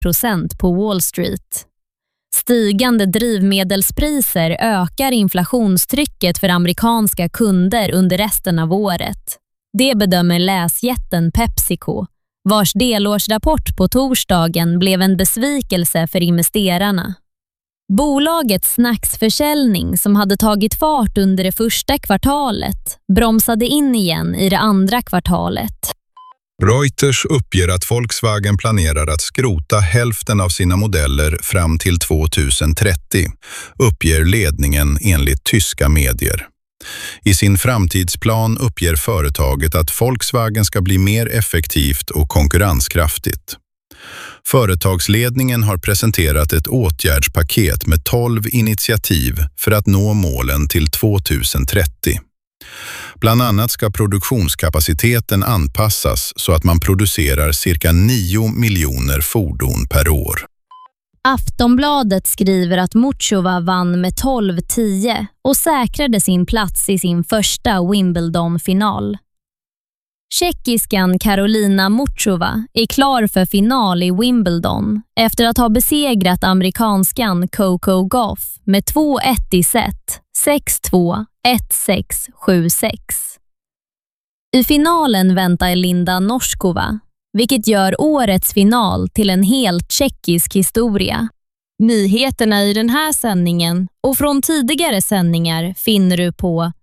10% på Wall Street. Stigande drivmedelspriser ökar inflationstrycket för amerikanska kunder under resten av året. Det bedömer läsjätten PepsiCo, vars delårsrapport på torsdagen blev en besvikelse för investerarna. Bolagets snacksförsäljning, som hade tagit fart under det första kvartalet, bromsade in igen i det andra kvartalet. Reuters uppger att Volkswagen planerar att skrota hälften av sina modeller fram till 2030, uppger ledningen enligt tyska medier. I sin framtidsplan uppger företaget att Volkswagen ska bli mer effektivt och konkurrenskraftigt. Företagsledningen har presenterat ett åtgärdspaket med 12 initiativ för att nå målen till 2030. Bland annat ska produktionskapaciteten anpassas så att man producerar cirka 9 miljoner fordon per år. Aftonbladet skriver att Muchova vann med 12-10 och säkrade sin plats i sin första Wimbledon-final. Tjeckiskan Karolina Muchova är klar för final i Wimbledon efter att ha besegrat amerikanskan Coco Gauff med 2-1 i set, 6-2, 1-6, 7-6. I finalen väntar Linda Noskova, vilket gör årets final till en helt tjeckisk historia. Nyheterna i den här sändningen och från tidigare sändningar finner du på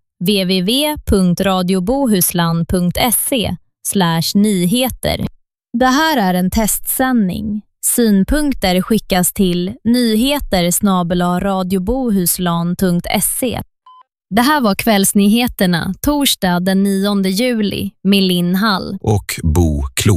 www.radiobohuslän.se/nyheter. Det här är en testsändning. Synpunkter skickas till nyheter@radiobohuslän.se. Det här var kvällsnyheterna torsdag den 9 juli med Linn Hall och Bo Klo.